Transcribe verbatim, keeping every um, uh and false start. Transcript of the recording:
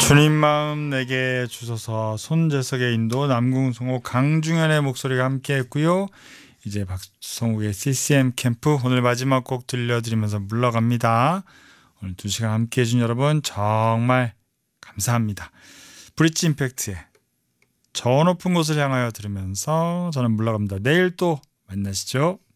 주님 마음 내게 주소서. 손재석의 인도, 남궁성호, 강중현의 목소리가 함께 했고요. 이제 박성욱의 씨씨엠 캠프 오늘 마지막 곡 들려드리면서 물러갑니다. 오늘 두 시간 함께 해준 여러분 정말 감사합니다. 브릿지 임팩트의 저 높은 곳을 향하여 들으면서 저는 물러갑니다. 내일 또 만나시죠.